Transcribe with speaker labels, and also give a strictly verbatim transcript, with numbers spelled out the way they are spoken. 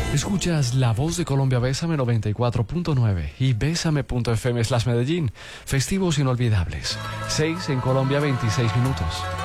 Speaker 1: Escuchas La Voz de Colombia, Bésame noventa y cuatro punto nueve y Bésame punto f m slash Medellín. Festivos inolvidables. seis en Colombia, veintiséis minutos.